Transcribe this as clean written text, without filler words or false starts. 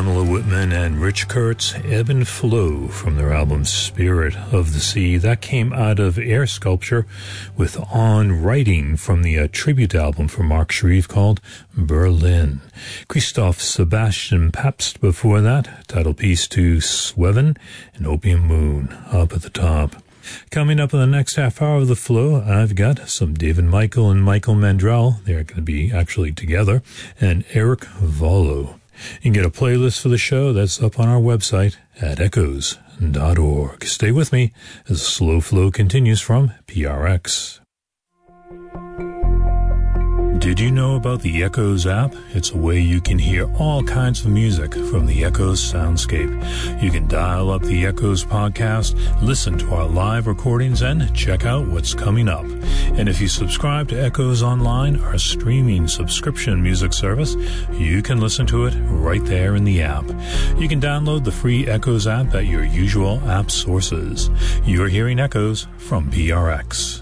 Pamela Whitman and Rich Kurtz, Ebb and Flow, from their album Spirit of the Sea. That came out of Air Sculpture, with On Writing from the tribute album for Mark Shreve called Berlin. Christoph Sebastian Pabst before that, title piece to Sweven and Opium Moon up at the top. Coming up in the next half hour of the flow, I've got some David Michael and Michael Mandrell. They're going to be actually together. And Eric Vollo. You can get a playlist for the show that's up on our website at echoes.org. Stay with me as the slow flow continues from PRX. Did you know about the Echoes app? It's a way you can hear all kinds of music from the Echoes soundscape. You can dial up the Echoes podcast, listen to our live recordings, and check out what's coming up. And if you subscribe to Echoes Online, our streaming subscription music service, you can listen to it right there in the app. You can download the free Echoes app at your usual app sources. You're hearing Echoes from PRX.